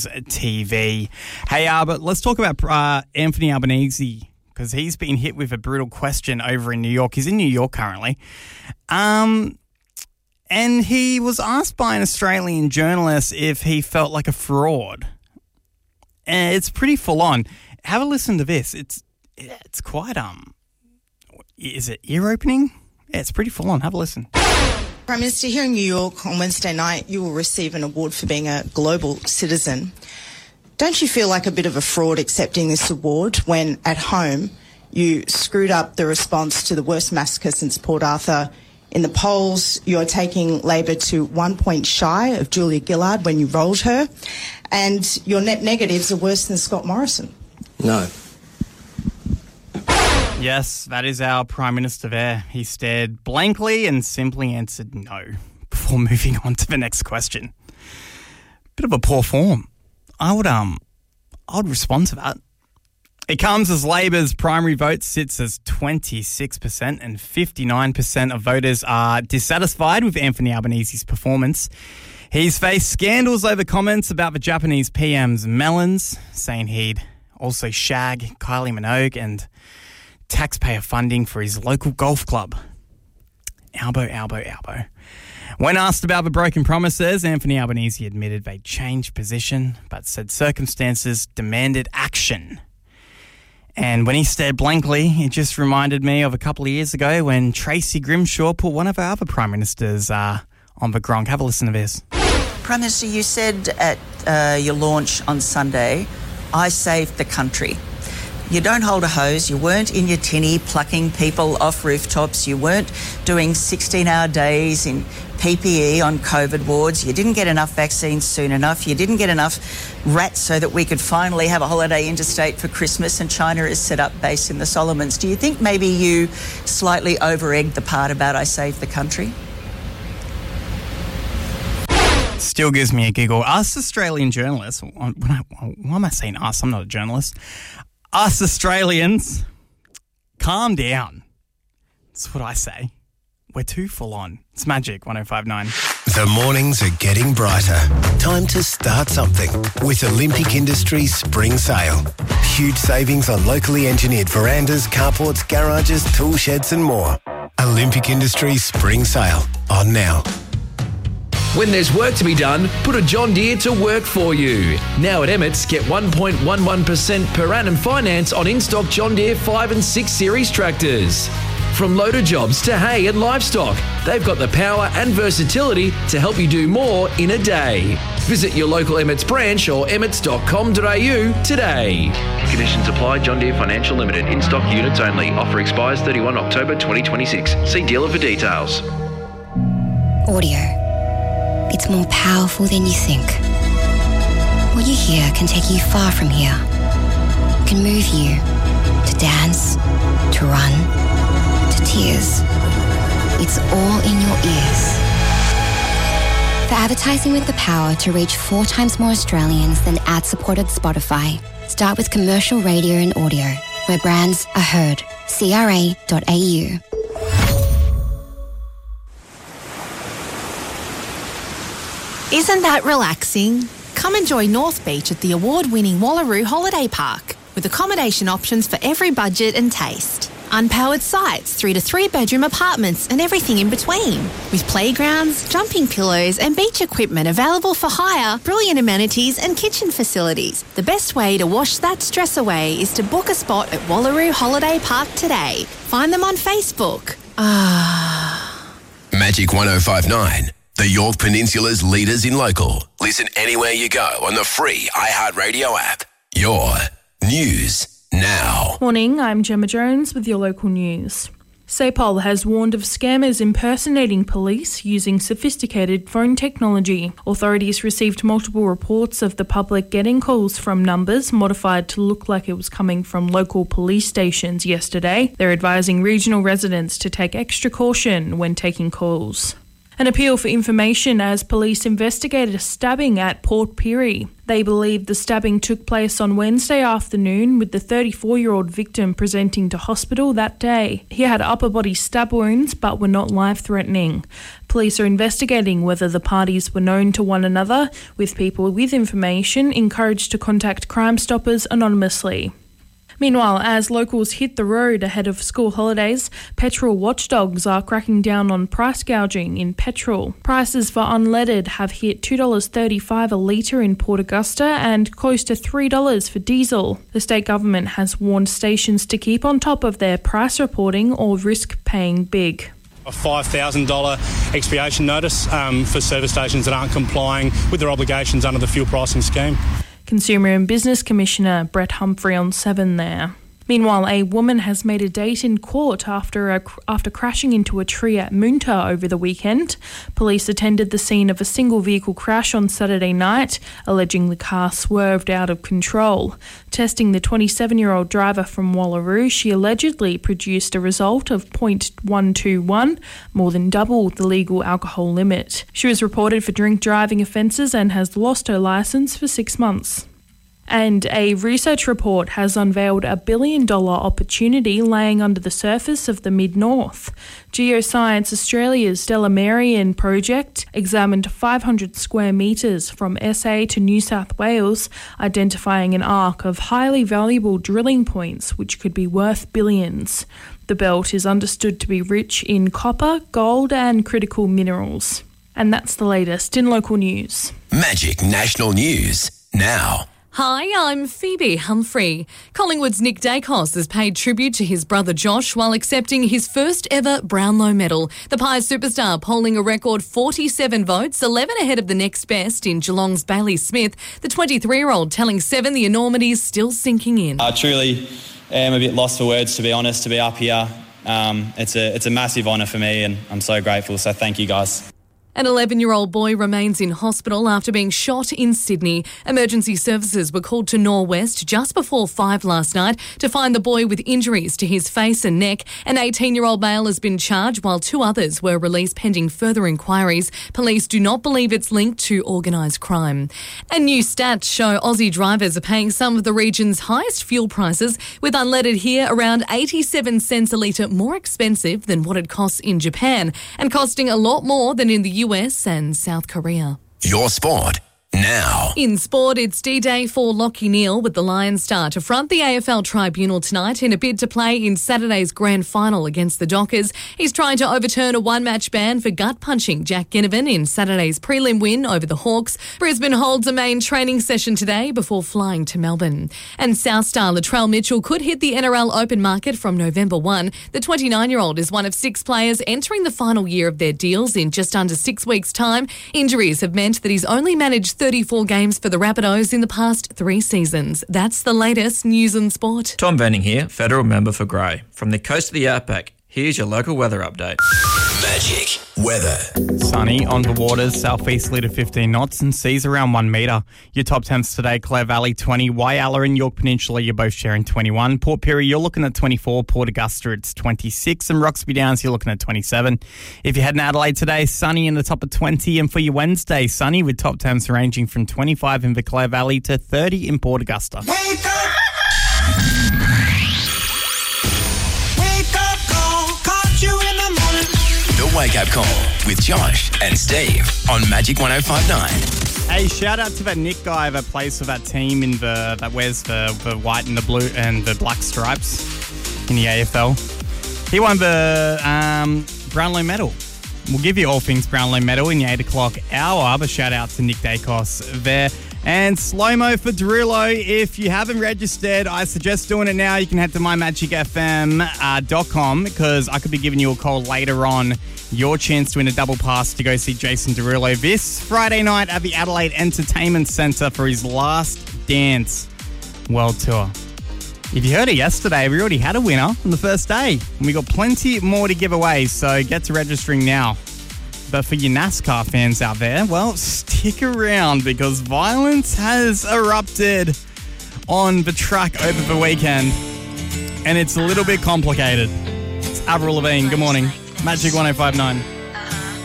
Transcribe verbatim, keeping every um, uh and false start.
T V. Hey, uh, but let's talk about uh, Anthony Albanese, because he's been hit with a brutal question over in New York. He's in New York currently. Um, and he was asked by an Australian journalist if he felt like a fraud. And it's pretty full on. Have a listen to this. It's it's quite, um, is it ear-opening? Yeah, it's pretty full on. Have a listen. Prime Minister, here in New York on Wednesday night, you will receive an award for being a global citizen. Don't you feel like a bit of a fraud accepting this award when at home you screwed up the response to the worst massacre since Port Arthur? In the polls, you're taking Labor to one point shy of Julia Gillard when you rolled her, and your net negatives are worse than Scott Morrison. No. Yes, that is our Prime Minister there. He stared blankly and simply answered no before moving on to the next question. Bit of a poor form. I would um, I would respond to that. It comes as Labor's primary vote sits as twenty-six percent and fifty-nine percent of voters are dissatisfied with Anthony Albanese's performance. He's faced scandals over comments about the Japanese P M's melons, saying he'd also shag Kylie Minogue, and taxpayer funding for his local golf club. Albo, Albo, Albo. When asked about the broken promises, Anthony Albanese admitted they changed position, but said circumstances demanded action. And when he stared blankly, it just reminded me of a couple of years ago when Tracy Grimshaw put one of our other Prime Ministers uh, on the gronk. Have a listen to this. Prime Minister, you said at uh, your launch on Sunday, I saved the country. You don't hold a hose. You weren't in your tinny plucking people off rooftops. You weren't doing sixteen-hour days in P P E on COVID wards. You didn't get enough vaccines soon enough. You didn't get enough rats so that we could finally have a holiday interstate for Christmas, and China is set up base in the Solomons. Do you think maybe you slightly over-egged the part about I saved the country? Still gives me a giggle. Us Australian journalists, when I, why am I saying us? I'm not a journalist. Us Australians, calm down. That's what I say. We're too full on. It's Magic one oh five point nine. The mornings are getting brighter. Time to start something with Olympic Industries Spring Sale. Huge savings on locally engineered verandas, carports, garages, tool sheds and more. Olympic Industries Spring Sale. On now. When there's work to be done, put a John Deere to work for you. Now at Emmett's, get one point one one percent per annum finance on in-stock John Deere five and six series tractors. From loader jobs to hay and livestock, they've got the power and versatility to help you do more in a day. Visit your local Emmett's branch or emmets dot com dot a u today. Conditions apply. John Deere Financial Limited. In-stock units only. Offer expires thirty-first of October twenty twenty-six. See dealer for details. Audio. It's more powerful than you think. What you hear can take you far from here. It can move you to dance, to run, to tears. It's all in your ears. For advertising with the power to reach four times more Australians than ad-supported Spotify, start with commercial radio and audio, where brands are heard. C R A dot A U. Isn't that relaxing? Come enjoy North Beach at the award-winning Wallaroo Holiday Park with accommodation options for every budget and taste. Unpowered sites, three to three bedroom apartments and everything in between. With playgrounds, jumping pillows and beach equipment available for hire, brilliant amenities and kitchen facilities. The best way to wash that stress away is to book a spot at Wallaroo Holiday Park today. Find them on Facebook. Ah. Magic one oh five point nine. The Yorke Peninsula's leaders in local. Listen anywhere you go on the free iHeartRadio app. Your news now. Morning, I'm Gemma Jones with your local news. SAPOL has warned of scammers impersonating police using sophisticated phone technology. Authorities received multiple reports of the public getting calls from numbers modified to look like it was coming from local police stations yesterday. They're advising regional residents to take extra caution when taking calls. An appeal for information as police investigated a stabbing at Port Pirie. They believe the stabbing took place on Wednesday afternoon, with the thirty-four-year-old victim presenting to hospital that day. He had upper body stab wounds but were not life-threatening. Police are investigating whether the parties were known to one another, with people with information encouraged to contact Crime Stoppers anonymously. Meanwhile, as locals hit the road ahead of school holidays, petrol watchdogs are cracking down on price gouging in petrol. Prices for unleaded have hit two dollars thirty-five a litre in Port Augusta and close to three dollars for diesel. The state government has warned stations to keep on top of their price reporting or risk paying big. A five thousand dollars expiation notice um, for service stations that aren't complying with their obligations under the fuel pricing scheme. Consumer and Business Commissioner Brett Humphrey on seven there. Meanwhile, a woman has made a date in court after a, after crashing into a tree at Moonta over the weekend. Police attended the scene of a single vehicle crash on Saturday night, alleging the car swerved out of control. Testing the twenty-seven-year-old driver from Wallaroo, she allegedly produced a result of point one two one, more than double the legal alcohol limit. She was reported for drink driving offences and has lost her licence for six months. And a research report has unveiled a billion dollar opportunity laying under the surface of the Mid-North. Geoscience Australia's Delamerian project examined five hundred square metres from S A to New South Wales, identifying an arc of highly valuable drilling points which could be worth billions. The belt is understood to be rich in copper, gold and critical minerals. And that's the latest in local news. Magic National News now. Hi, I'm Phoebe Humphrey. Collingwood's Nick Dacos has paid tribute to his brother Josh while accepting his first ever Brownlow medal. The Pies superstar polling a record forty-seven votes, eleven ahead of the next best in Geelong's Bailey Smith. The twenty-three-year-old telling Seven the enormity's still sinking in. I truly am a bit lost for words, to be honest, to be up here. Um, it's a it's a massive honour for me and I'm so grateful, so thank you guys. An eleven-year-old boy remains in hospital after being shot in Sydney. Emergency services were called to Norwest just before five last night to find the boy with injuries to his face and neck. An eighteen-year-old male has been charged while two others were released pending further inquiries. Police do not believe it's linked to organised crime. And new stats show Aussie drivers are paying some of the region's highest fuel prices, with unleaded here around eighty-seven cents a litre more expensive than what it costs in Japan and costing a lot more than in the U S and South Korea. Your sport now. In sport, it's D-Day for Lachie Neale, with the Lions star to front the A F L Tribunal tonight in a bid to play in Saturday's grand final against the Dockers. He's trying to overturn a one-match ban for gut-punching Jack Ginnivan in Saturday's prelim win over the Hawks. Brisbane holds a main training session today before flying to Melbourne. And South star Latrell Mitchell could hit the N R L Open market from November first. The twenty-nine-year-old is one of six players entering the final year of their deals in just under six weeks' time. Injuries have meant that he's only managed thirty-four games for the Rabbitohs in the past three seasons. That's the latest news and sport. Tom Venning here, federal member for Grey. From the coast of the Outback, here's your local weather update. Magic weather. Sunny on the waters, southeasterly to fifteen knots and seas around one metre. Your top temps today, Clare Valley twenty, Whyalla and York Peninsula, you're both sharing twenty-one. Port Pirie, you're looking at twenty-four. Port Augusta, it's twenty-six. And Roxby Downs, you're looking at twenty-seven. If you head in Adelaide today, sunny in the top of twenty. And for your Wednesday, sunny with top temps ranging from twenty-five in the Clare Valley to thirty in Port Augusta. Wake up! Wake up call, caught you in the morning. The Wake Up Call with Josh and Steve on Magic one oh five point nine. Hey, shout out to that Nick guy that plays for that team in the that wears the, the white and the blue and the black stripes in the A F L. He won the um, Brownlow medal. We'll give you all things Brownlow medal in the eight o'clock hour, but shout out to Nick Dacos there. And slow-mo for Derulo. If you haven't registered, I suggest doing it now. You can head to my magic f m dot com because I could be giving you a call later on. Your chance to win a double pass to go see Jason Derulo this Friday night at the Adelaide Entertainment Centre for his Last Dance World Tour. If you heard it yesterday, we already had a winner on the first day. And we got plenty more to give away, so get to registering now. But for your NASCAR fans out there, well, stick around because violence has erupted on the track over the weekend. And it's a little bit complicated. It's Avril Lavigne. Good morning. Magic one oh five point nine.